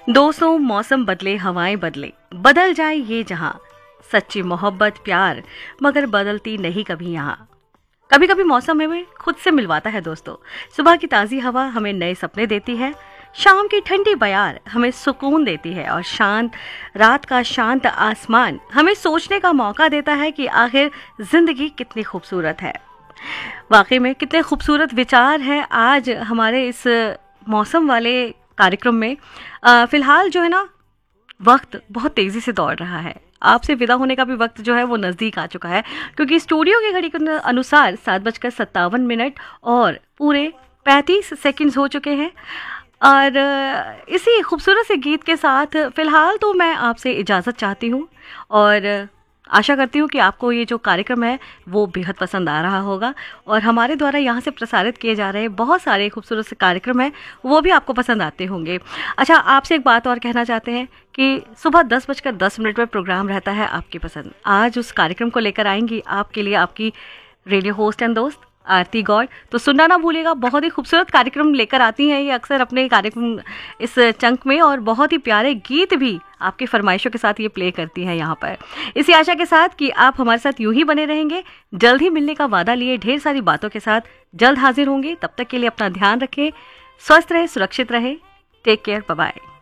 दोस्तों, मौसम बदले, हवाएं बदले, बदल जाए ये जहां, सच्ची मोहब्बत प्यार मगर बदलती नहीं कभी यहाँ। कभी कभी मौसम हमें खुद से मिलवाता है दोस्तों। सुबह की ताज़ी हवा हमें नए सपने देती है, शाम की ठंडी बयार हमें सुकून देती है और शांत रात का शांत आसमान हमें सोचने का मौका देता है कि आखिर जिंदगी कितनी खूबसूरत है। वाकई में कितने खूबसूरत विचार हैं आज हमारे इस मौसम वाले कार्यक्रम में। फिलहाल जो है ना, वक्त बहुत तेज़ी से दौड़ रहा है। आपसे विदा होने का भी वक्त जो है वो नज़दीक आ चुका है, क्योंकि स्टूडियो की घड़ी के अनुसार 7:57 और पूरे 35 सेकंड्स हो चुके हैं। और इसी खूबसूरत से गीत के साथ फ़िलहाल तो मैं आपसे इजाज़त चाहती हूँ और आशा करती हूँ कि आपको ये जो कार्यक्रम है वो बेहद पसंद आ रहा होगा और हमारे द्वारा यहाँ से प्रसारित किए जा रहे बहुत सारे खूबसूरत से कार्यक्रम हैं वो भी आपको पसंद आते होंगे। अच्छा, आपसे एक बात और कहना चाहते हैं कि सुबह 10:10 पर प्रोग्राम रहता है आपकी पसंद। आज उस कार्यक्रम को लेकर आएंगी आपके लिए आपकी रेडियो होस्ट एंड दोस्त आरती गौड़। तो सुनना ना भूलिएगा, बहुत ही खूबसूरत कार्यक्रम लेकर आती हैं ये अक्सर अपने कार्यक्रम इस चंक में, और बहुत ही प्यारे गीत भी आपकी फरमाइशों के साथ ये प्ले करती हैं यहाँ पर। इसी आशा के साथ कि आप हमारे साथ यूं ही बने रहेंगे, जल्द ही मिलने का वादा लिए ढेर सारी बातों के साथ जल्द हाजिर होंगे। तब तक के लिए अपना ध्यान रखें, स्वस्थ रहे, सुरक्षित रहे, टेक केयर, बाय बाय।